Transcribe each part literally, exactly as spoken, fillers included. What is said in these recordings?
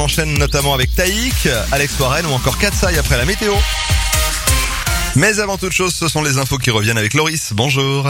enchaîne notamment avec Taïk, Alex Warren ou encore Katsai après la météo. Mais avant toute chose, ce sont les infos qui reviennent avec Loris. Bonjour.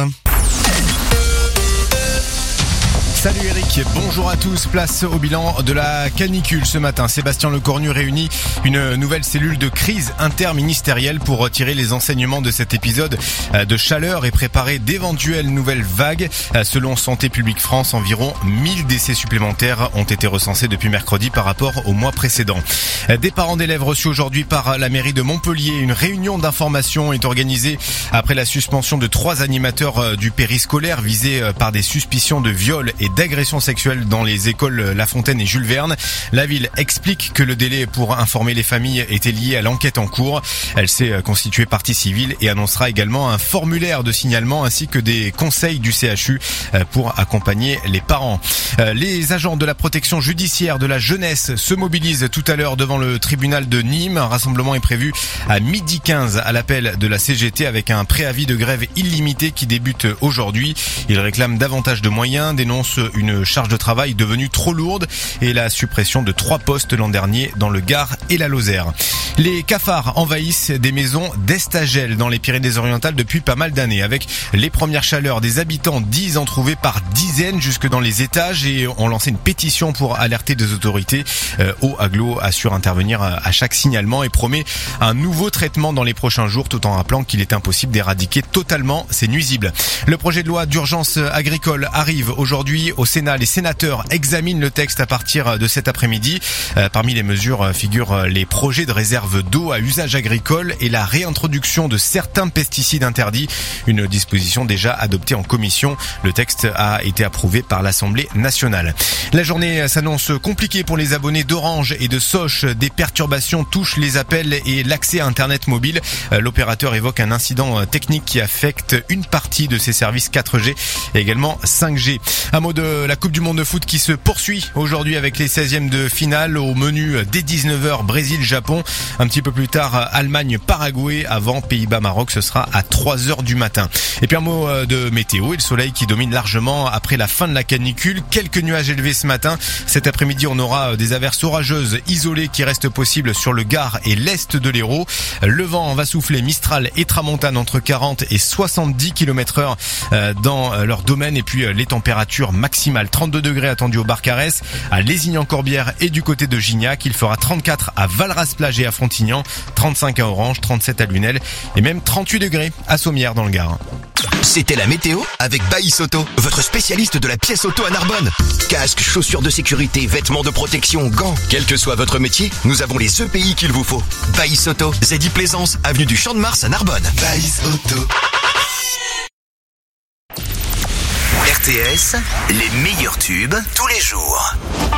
Salut Eric, bonjour à tous. Place au bilan de la canicule ce matin. Sébastien Lecornu réunit une nouvelle cellule de crise interministérielle pour tirer les enseignements de cet épisode de chaleur et préparer d'éventuelles nouvelles vagues. Selon Santé publique France, environ mille décès supplémentaires ont été recensés depuis mercredi par rapport au mois précédent. Des parents d'élèves reçus aujourd'hui par la mairie de Montpellier. Une réunion d'information est organisée après la suspension de trois animateurs du périscolaire visés par des suspicions de viol et d'agression sexuelle dans les écoles La Fontaine et Jules Verne. La ville explique que le délai pour informer les familles était lié à l'enquête en cours. Elle s'est constituée partie civile et annoncera également un formulaire de signalement ainsi que des conseils du C H U pour accompagner les parents. Les agents de la protection judiciaire de la jeunesse se mobilisent tout à l'heure devant le tribunal de Nîmes. Un rassemblement est prévu à midi quinze à l'appel de la C G T avec un préavis de grève illimité qui débute aujourd'hui. Ils réclament davantage de moyens, dénoncent une charge de travail devenue trop lourde et la suppression de trois postes l'an dernier dans le Gard et la Lozère. Les cafards envahissent des maisons d'Estagel dans les Pyrénées-Orientales depuis pas mal d'années. Avec les premières chaleurs, des habitants disent en trouver par dizaines jusque dans les étages et ont lancé une pétition pour alerter des autorités. Euh, Eau Aglo assure intervenir à chaque signalement et promet un nouveau traitement dans les prochains jours tout en rappelant qu'il est impossible d'éradiquer totalement ces nuisibles. Le projet de loi d'urgence agricole arrive aujourd'hui au Sénat. Les sénateurs examinent le texte à partir de cet après-midi. Euh, parmi les mesures figurent les projets de réserve d'eau à usage agricole et la réintroduction de certains pesticides interdits. Une disposition déjà adoptée en commission. Le texte a été approuvé par l'Assemblée nationale. La journée s'annonce compliquée pour les abonnés d'Orange et de Soch. Des perturbations touchent les appels et l'accès à Internet mobile. Euh, l'opérateur évoque un incident technique qui affecte une partie de ses services quatre G et également cinq G. Un mot de la Coupe du Monde de foot qui se poursuit aujourd'hui avec les seizièmes de finale. Au menu dès dix-neuf heures, Brésil-Japon. Un petit peu plus tard, Allemagne-Paraguay. Avant Pays-Bas-Maroc, ce sera à trois heures du matin. Et puis un mot de météo et le soleil qui domine largement après la fin de la canicule. Quelques nuages élevés ce matin. Cet après-midi, on aura des averses orageuses isolées qui restent possibles sur le Gard et l'est de l'Hérault. Le vent va souffler Mistral et Tramontane entre quarante et soixante-dix kilomètres heure dans leur domaine. Et puis les températures maximales, trente-deux degrés attendus au Barcarès, à Lézignan-Corbière et du côté de Gignac. Il fera trente-quatre à Valras-Plage et à Frontignan, trente-cinq à Orange, trente-sept à Lunel et même trente-huit degrés à Sommières dans le Gard. C'était la météo avec Baïs Auto, votre spécialiste de la pièce auto à Narbonne. Casque, chaussures de sécurité, vêtements de protection, gants. Quel que soit votre métier, nous avons les E P I qu'il vous faut. Baïs Auto, Zedi Plaisance, avenue du Champ de Mars à Narbonne. Baïs Auto. R T S, les meilleurs tubes tous les jours.